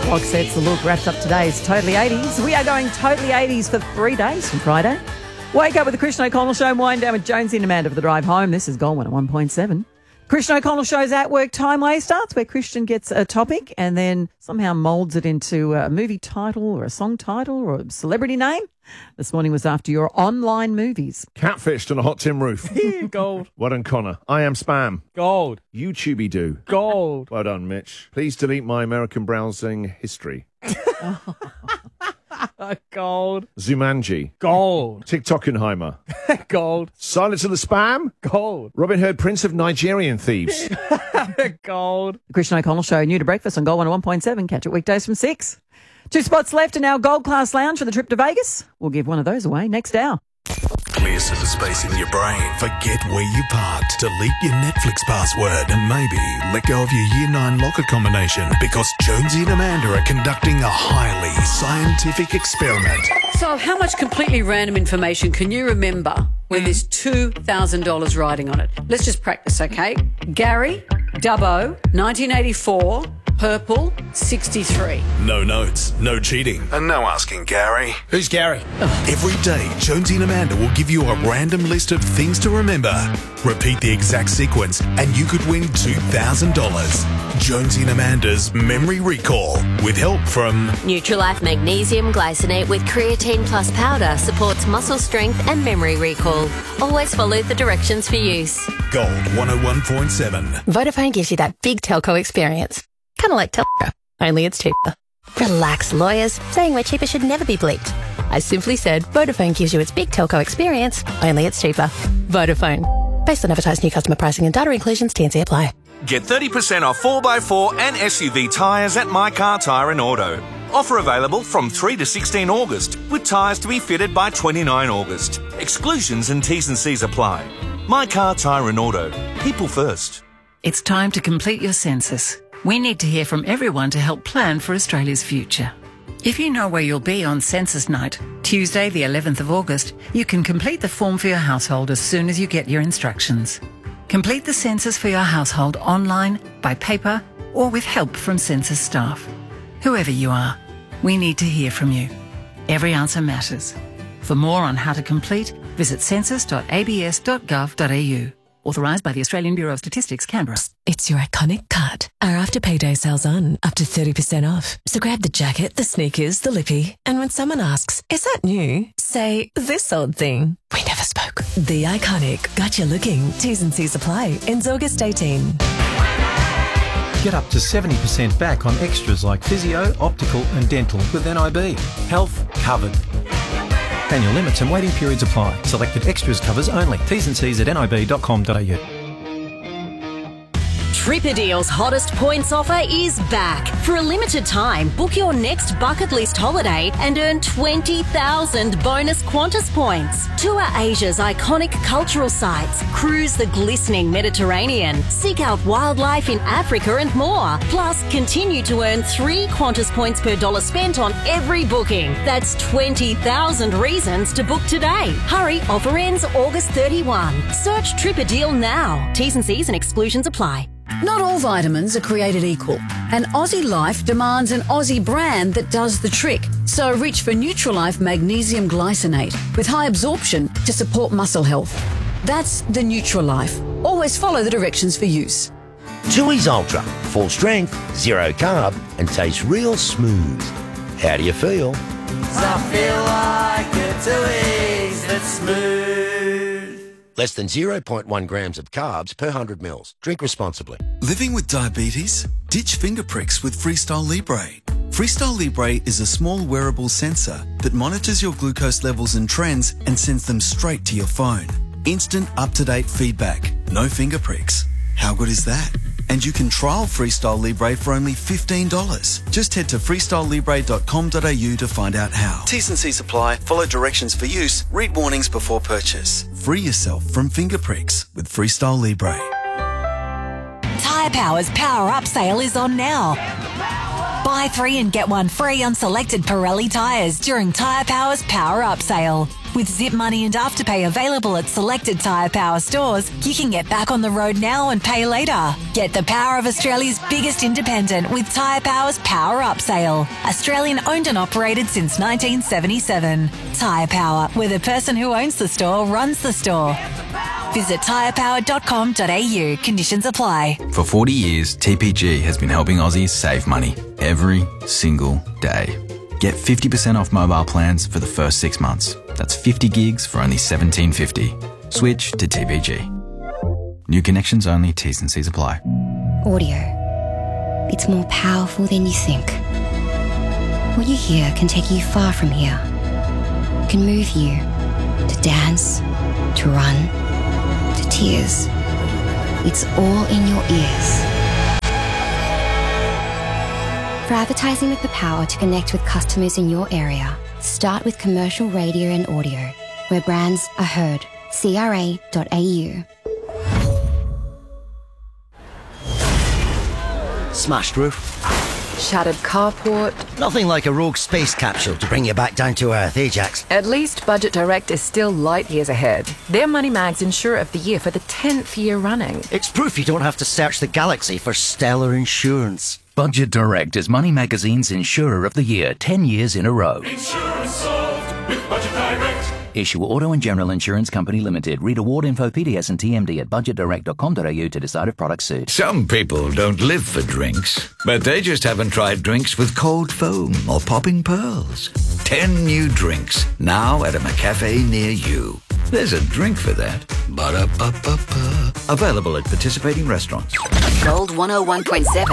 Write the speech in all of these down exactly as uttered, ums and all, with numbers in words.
clock sets the look, wraps up today's Totally eighties. We are going Totally eighties for three days from Friday. Wake up with the Christian O'Connell Show, wind down with Jonesy and Amanda for the drive home. This is Gold one at one point seven. Christian O'Connell Show's At Work Time Way starts, where Christian gets a topic and then somehow moulds it into a movie title or a song title or a celebrity name. This morning was after your online movies. Catfished on a hot tin roof. Gold. Well done, Connor. I am spam. Gold. YouTubey-doo. Gold. Well done, Mitch. Please delete my American browsing history. Gold. Zumanji. Gold. TikTokenheimer. Gold. Silence of the Spam. Gold. Robin Hood, Prince of Nigerian Thieves. Gold. The Christian O'Connell Show, new to breakfast on Gold one at one point seven. Catch it weekdays from six. Two spots left in our Gold Class Lounge for the trip to Vegas. We'll give one of those away next hour. Clear some space in your brain. Forget where you parked. Delete your Netflix password and maybe let go of your year nine locker combination because Jonesy and Amanda are conducting a highly scientific experiment. So how much completely random information can you remember when there's two thousand dollars riding on it? Let's just practice, okay? Gary, Dubbo, nineteen eighty-four, purple, sixty-three. No notes, no cheating, and no asking Gary. Who's Gary? Every day, Jonesy and Amanda will give you a random list of things to remember. Repeat the exact sequence, and you could win two thousand dollars. Jonesy and Amanda's Memory Recall, with help from Nutrilife Magnesium Glycinate with Creatine Plus Powder supports muscle strength and memory recall. Always follow the directions for use. Gold one oh one point seven. Vodafone gives you that big telco experience. Kind of like Telco, only it's cheaper. Relax, lawyers. Saying we're cheaper should never be bleeped. I simply said Vodafone gives you its big telco experience, only it's cheaper. Vodafone. Based on advertised new customer pricing and data inclusions, T and C apply. Get thirty percent off four by four and S U V tyres at My Car Tyre and Auto. Offer available from three to sixteen August, with tyres to be fitted by twenty-nine August. Exclusions and T's and C's apply. My Car Tyre and Auto. People first. It's time to complete your census. We need to hear from everyone to help plan for Australia's future. If you know where you'll be on census night, Tuesday the eleventh of August, you can complete the form for your household as soon as you get your instructions. Complete the census for your household online, by paper, or with help from census staff. Whoever you are, we need to hear from you. Every answer matters. For more on how to complete, visit census dot a b s dot gov dot a u. Authorised by the Australian Bureau of Statistics, Canberra. It's your iconic cut. Our after payday sales on, up to thirty percent off. So grab the jacket, the sneakers, the lippy, and when someone asks, is that new? Say, this old thing. We never spoke. The iconic got you looking. T's and C's apply. Ends August eighteenth. Get up to seventy percent back on extras like physio, optical and dental with N I B. Health covered. Annual limits and waiting periods apply. Selected extras covers only. T's and C's at n i b dot com dot a u. Tripadeal's hottest points offer is back. For a limited time, book your next bucket list holiday and earn twenty thousand bonus Qantas points. Tour Asia's iconic cultural sites, cruise the glistening Mediterranean, seek out wildlife in Africa and more. Plus, continue to earn three Qantas points per dollar spent on every booking. That's twenty thousand reasons to book today. Hurry, offer ends August thirty-first. Search Tripadeal now. T's and C's and exclusions apply. Not all vitamins are created equal, and Aussie Life demands an Aussie brand that does the trick. So reach for Nutrilife Magnesium Glycinate with high absorption to support muscle health. That's the Nutrilife. Always follow the directions for use. Tooheys Ultra, full strength, zero carb, and tastes real smooth. How do you feel? I feel like a Tooheys that's smooth. Less than zero point one grams of carbs per one hundred mils. Drink responsibly. Living with diabetes? Ditch finger pricks with Freestyle Libre. Freestyle Libre is a small wearable sensor that monitors your glucose levels and trends and sends them straight to your phone. Instant up-to-date feedback. No finger pricks. How good is that? And you can trial Freestyle Libre for only fifteen dollars. Just head to freestyle libre dot com dot a u to find out how. T's and C's apply. Follow directions for use. Read warnings before purchase. Free yourself from finger pricks with Freestyle Libre. Tyre Power's Power Up sale is on now. Buy three and get one free on selected Pirelli tyres during Tyre Power's Power Up sale. With Zip Money and Afterpay available at selected Tyre Power stores, you can get back on the road now and pay later. Get the power of Australia's biggest independent with Tyre Power's Power Up sale. Australian owned and operated since nineteen seventy-seven. Tyre Power, where the person who owns the store runs the store. Visit tyre power dot com dot a u. Conditions apply. For forty years, T P G has been helping Aussies save money every single day. Get fifty percent off mobile plans for the first six months. That's fifty gigs for only seventeen fifty. Switch to T P G. New connections only, T's and C's apply. Audio. It's more powerful than you think. What you hear can take you far from here. It can move you to dance, to run, to tears. It's all in your ears. For advertising with the power to connect with customers in your area, start with commercial radio and audio, where brands are heard. C R A dot A U. Smashed roof. Shattered carport. Nothing like a rogue space capsule to bring you back down to earth, eh, Jax? At least Budget Direct is still light years ahead. They're Money Mag's Insurer of the Year for the tenth year running. It's proof you don't have to search the galaxy for stellar insurance. Budget Direct is Money Magazine's Insurer of the Year ten years in a row. Insurance solved with Budget Direct. Issue Auto and General Insurance Company Limited. Read award info, P D S and T M D at budget direct dot com dot a u to decide if products suit. Some people don't live for drinks, but they just haven't tried drinks with cold foam or popping pearls. Ten new drinks, now at a McCafe near you. There's a drink for that. Ba-da-ba-ba-ba. Available at participating restaurants. Gold one oh one point seven.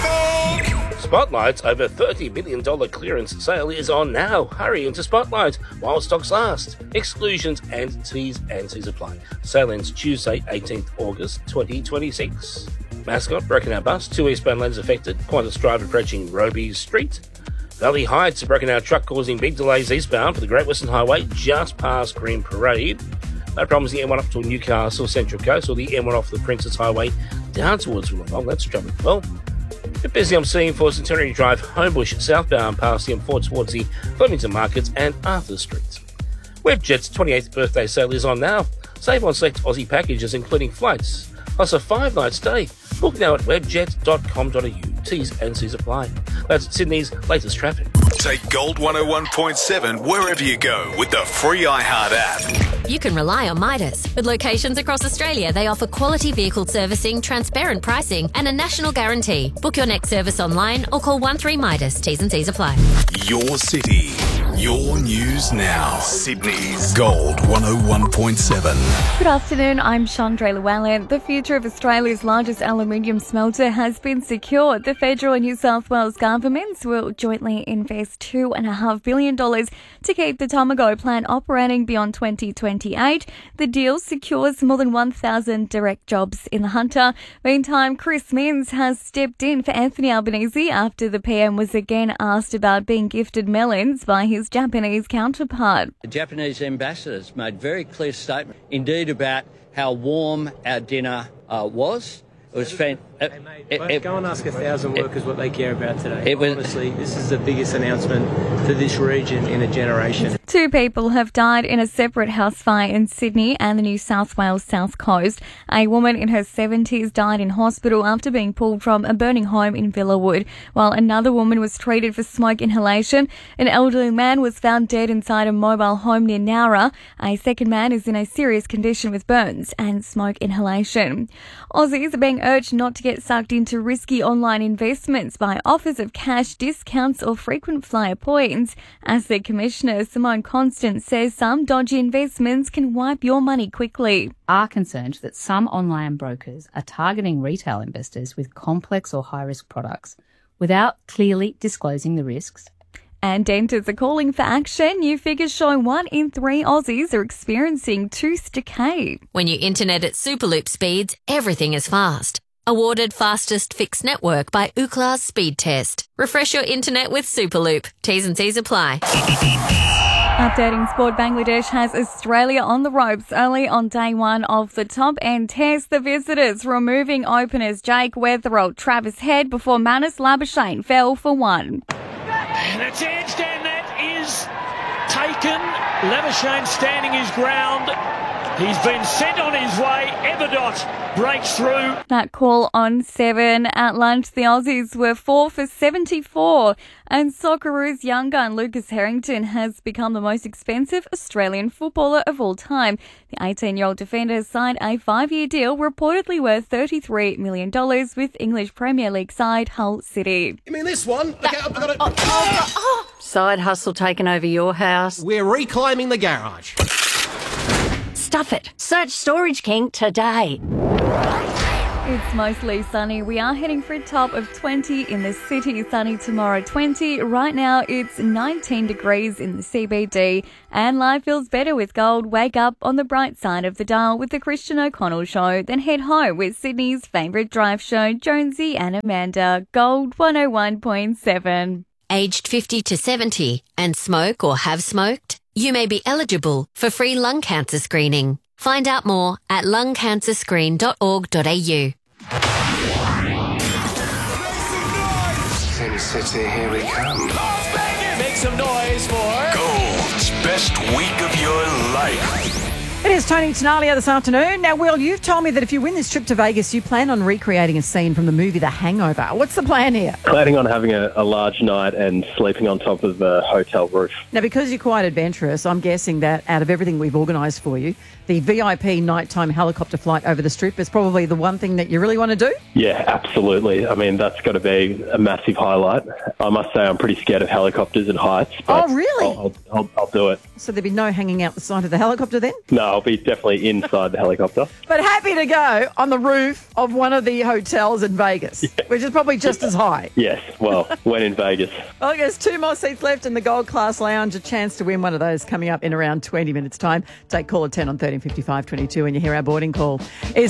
Spotlight's over thirty million dollars clearance sale is on now. Hurry into Spotlight while stocks last. Exclusions and T's and C's apply. Sale ends Tuesday, eighteenth August twenty twenty-six. Mascot, broken out bus, two eastbound lanes affected. Qantas drive approaching Roby Street. Valley Heights, a broken out truck causing big delays eastbound for the Great Western Highway just past Green Parade. No problems the M one up to Newcastle Central Coast or the M one off the Princess Highway down towards Wollongong. That's travelling well. A bit busy I'm seeing for Centenary Drive, Homebush, southbound past the M four towards the Flemington Markets and Arthur Street. Webjet's twenty-eighth birthday sale is on now. Save on select Aussie packages including flights, plus a five-night stay. Book now at webjet dot com dot a u. T's and C's apply. That's Sydney's latest traffic. Take Gold one oh one point seven wherever you go with the free iHeart app. You can rely on Midas. With locations across Australia, they offer quality vehicle servicing, transparent pricing, and a national guarantee. Book your next service online or call one three Midas. T's and C's apply. Your city, your news now. Sydney's Gold one oh one point seven. Good afternoon, I'm Chandra Llewellyn. The future of Australia's largest aluminium smelter has been secured. The federal and New South Wales governments will jointly invest two point five billion dollars to keep the Tomago plant operating beyond twenty twenty-eight. The deal secures more than one thousand direct jobs in the Hunter. Meantime, Chris Minns has stepped in for Anthony Albanese after the P M was again asked about being gifted melons by his Japanese counterpart. The Japanese ambassadors made very clear statement indeed about how warm our dinner uh, was. It was fantastic. It, Go and ask a thousand it, workers what they care about today. It was, Honestly, this is the biggest announcement for this region in a generation. Two people have died in a separate house fire in Sydney and the New South Wales South Coast. A woman in her seventies died in hospital after being pulled from a burning home in Villawood, while another woman was treated for smoke inhalation. An elderly man was found dead inside a mobile home near Nowra. A second man is in a serious condition with burns and smoke inhalation. Aussies are being urged not to get sucked into risky online investments by offers of cash, discounts or frequent flyer points. As the Commissioner, Simone Constant, says some dodgy investments can wipe your money quickly. Are concerned that some online brokers are targeting retail investors with complex or high-risk products without clearly disclosing the risks. And dentists are calling for action. New figures showing one in three Aussies are experiencing tooth decay. When you internet at Superloop speeds, everything is fast. Awarded fastest fixed network by Ookla's Speed Test. Refresh your internet with Superloop. T's and C's apply. Updating sport, Bangladesh has Australia on the ropes early on day one of the top-end test. The visitors removing openers Jake Weatherall, Travis Head before Manus Labuschagne fell for one. And it's edged and that is taken Larkin. Labuschagne standing his ground. He's been sent on his way. Everdot breaks through. That call on seven. At lunch, the Aussies were four for seventy-four. And Socceroos young gun Lucas Harrington has become the most expensive Australian footballer of all time. The eighteen-year-old defender signed a five-year deal reportedly worth thirty-three million dollars with English Premier League side Hull City. You mean this one? Okay, I've got it. Oh, oh, oh. Side hustle taking over your house. We're reclaiming the garage. Stuff it. Search Storage King today. It's mostly sunny. We are heading for a top of twenty in the city. Sunny tomorrow, twenty. Right now, it's nineteen degrees in the C B D. And life feels better with gold. Wake up on the bright side of the dial with the Christian O'Connell Show. Then head home with Sydney's favourite drive show, Jonesy and Amanda. Gold one oh one point seven. Aged fifty to seventy and smoke or have smoked? You may be eligible for free lung cancer screening. Find out more at lung cancer screen dot org dot a u. Sin City, here we come. Make some noise for Gold's best week of your life. It is Tony Tenalia this afternoon. Now, Will, you've told me that if you win this trip to Vegas, you plan on recreating a scene from the movie The Hangover. What's the plan here? Planning on having a, a large night and sleeping on top of the hotel roof. Now, because you're quite adventurous, I'm guessing that out of everything we've organised for you, the V I P nighttime helicopter flight over the Strip is probably the one thing that you really want to do? Yeah, absolutely. I mean, that's got to be a massive highlight. I must say I'm pretty scared of helicopters and heights. But oh, really? I'll, I'll, I'll, I'll do it. So there'd be no hanging out the side of the helicopter then? No, I'll be definitely inside the helicopter. But happy to go on the roof of one of the hotels in Vegas, yeah. which is probably just as high. Yes, well, when in Vegas. Well, there's two more seats left in the Gold Class Lounge. A chance to win one of those coming up in around twenty minutes' time. Take call at ten on thirteen fifty-five twenty-two and you hear our boarding call. Is